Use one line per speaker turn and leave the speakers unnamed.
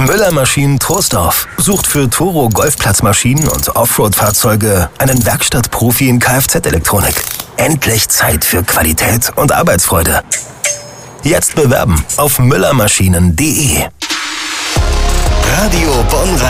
Müller Maschinen Troisdorf sucht für Toro Golfplatzmaschinen und Offroad-Fahrzeuge einen Werkstattprofi in Kfz-Elektronik. Endlich Zeit für Qualität und Arbeitsfreude. Jetzt bewerben auf müllermaschinen.de.
Radio Bonn